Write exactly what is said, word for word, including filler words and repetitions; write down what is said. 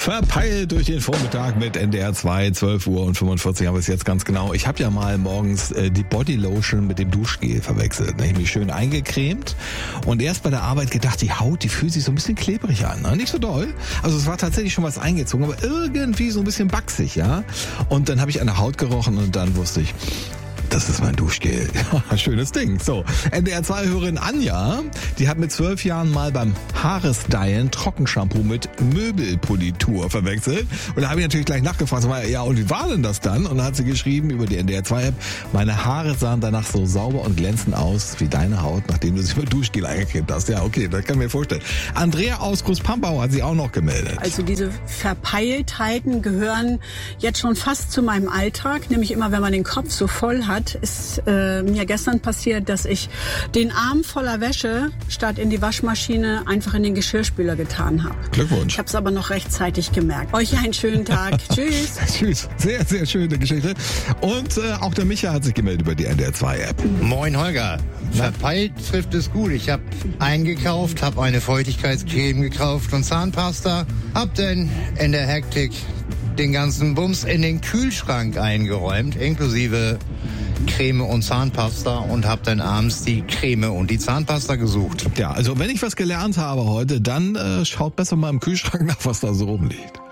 Verpeilt durch den Vormittag mit N D R zwei, zwölf Uhr und fünfundvierzig haben wir es jetzt ganz genau. Ich habe ja mal morgens äh, die Bodylotion mit dem Duschgel verwechselt. Ne? Ich mich schön eingecremt und erst bei der Arbeit gedacht, die Haut, die fühlt sich so ein bisschen klebrig an. Ne? Nicht so doll. Also es war tatsächlich schon was eingezogen, aber irgendwie so ein bisschen baxig, ja. Und dann habe ich an der Haut gerochen und dann wusste ich, das ist mein Duschgel. Ja, schönes Ding. So, N D R zwei-Hörerin Anja, die hat mit zwölf Jahren mal beim Haaresstylen Trockenshampoo mit Möbelpolitur verwechselt. Und da habe ich natürlich gleich nachgefragt, ja, und wie war denn das dann? Und dann hat sie geschrieben über die N D R zwei-App, meine Haare sahen danach so sauber und glänzend aus wie deine Haut, nachdem du sie mit Duschgel eingecremt hast. Ja, okay, das kann ich mir vorstellen. Andrea aus Großpampau hat sich auch noch gemeldet. Also diese Verpeiltheiten gehören jetzt schon fast zu meinem Alltag, nämlich immer, wenn man den Kopf so voll hat, ist äh, mir gestern passiert, dass ich den Arm voller Wäsche statt in die Waschmaschine einfach in den Geschirrspüler getan habe. Glückwunsch. Ich habe es aber noch rechtzeitig gemerkt. Euch einen schönen Tag. Tschüss. Tschüss. Sehr, sehr schöne Geschichte. Und äh, auch der Micha hat sich gemeldet über die N D R zwei-App. Moin Holger. Verpeilt trifft es gut. Ich habe eingekauft, habe eine Feuchtigkeitscreme gekauft und Zahnpasta. Hab dann in der Hektik den ganzen Bums in den Kühlschrank eingeräumt, inklusive Creme und Zahnpasta, und habe dann abends die Creme und die Zahnpasta gesucht. Ja, also wenn ich was gelernt habe heute, dann äh, schaut besser mal im Kühlschrank nach, was da so rumliegt.